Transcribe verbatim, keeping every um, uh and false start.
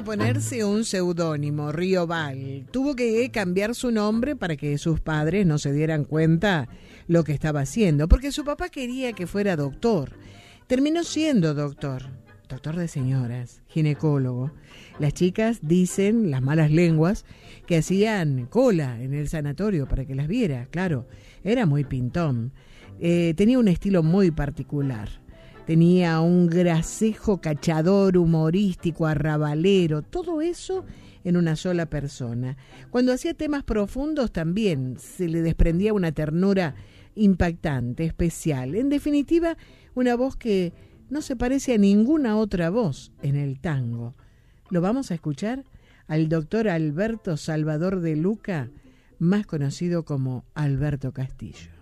que ponerse un seudónimo, Rioval. Tuvo que cambiar su nombre para que sus padres no se dieran cuenta lo que estaba haciendo, porque su papá quería que fuera doctor. Terminó siendo doctor, doctor de señoras, ginecólogo. Las chicas dicen, las malas lenguas, que hacían cola en el sanatorio para que las viera. Claro, era muy pintón. Eh, tenía un estilo muy particular. Tenía un gracejo cachador, humorístico, arrabalero, todo eso en una sola persona. Cuando hacía temas profundos también se le desprendía una ternura impactante, especial. En definitiva, una voz que no se parece a ninguna otra voz en el tango. Lo vamos a escuchar al doctor Alberto Salvador de Luca, más conocido como Alberto Castillo.